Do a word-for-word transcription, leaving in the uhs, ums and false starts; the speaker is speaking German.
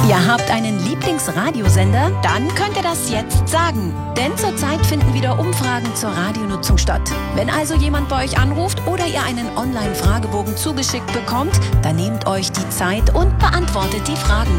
Ihr habt einen Lieblingsradiosender? Dann könnt ihr das jetzt sagen. Denn zurzeit finden wieder Umfragen zur Radionutzung statt. Wenn also jemand bei euch anruft oder ihr einen Online-Fragebogen zugeschickt bekommt, dann nehmt euch die Zeit und beantwortet die Fragen.